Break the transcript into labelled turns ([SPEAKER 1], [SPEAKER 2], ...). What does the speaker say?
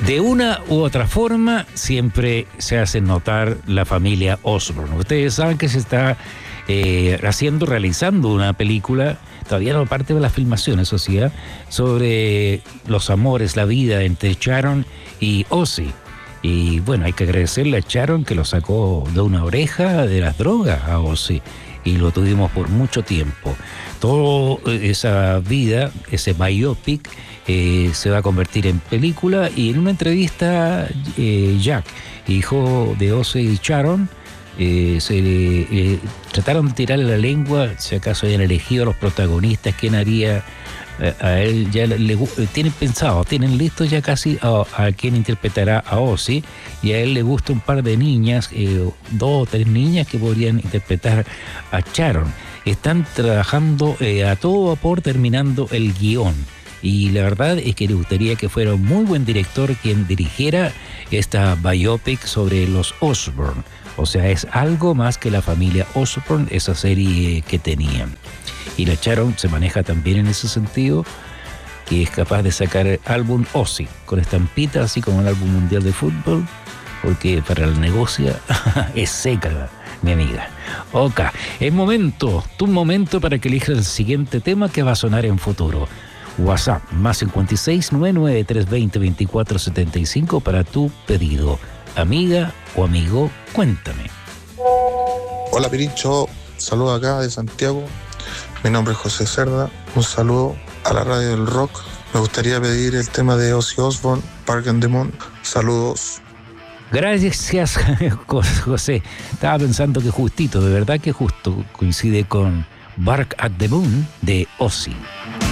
[SPEAKER 1] De una u otra forma, siempre se hace notar la familia Osborn. Ustedes saben que se está realizando una película, todavía no parte de la filmación, eso sí, sobre los amores, la vida entre Sharon y Ozzy. Y bueno, hay que agradecerle a Sharon que lo sacó de una oreja de las drogas a Ozzy. Y lo tuvimos por mucho tiempo. Toda esa vida, ese biopic, se va a convertir en película. Y en una entrevista, Jack, hijo de Ozzy y Sharon, trataron de tirarle la lengua, si acaso habían elegido a los protagonistas, quién haría a él, ya tienen listo ya casi a quién interpretará a Ozzy, y a él le gusta un par de niñas, 2 o 3 niñas que podrían interpretar a Sharon. Están trabajando a todo vapor terminando el guión. Y la verdad es que le gustaría que fuera un muy buen director quien dirigiera esta biopic sobre los Osborn. O sea, es algo más que la familia Osborn, esa serie que tenían. Y la Sharon se maneja también en ese sentido, que es capaz de sacar el álbum Ozzy, con estampita, así como el álbum mundial de fútbol, porque para el negocio es seca, mi amiga. Ok, es tu momento para que elijas el siguiente tema que va a sonar en futuro. WhatsApp, más 56 99 320 2475 para tu pedido. Amiga o amigo, cuéntame.
[SPEAKER 2] Hola Pirincho, saludo acá de Santiago. Mi nombre es José Cerda. Un saludo a la radio del rock. Me gustaría pedir el tema de Ozzy Osbourne, Bark on the Moon. Saludos.
[SPEAKER 1] Gracias, José. Estaba pensando que justito, de verdad que justo coincide con Bark at the Moon de Ozzy.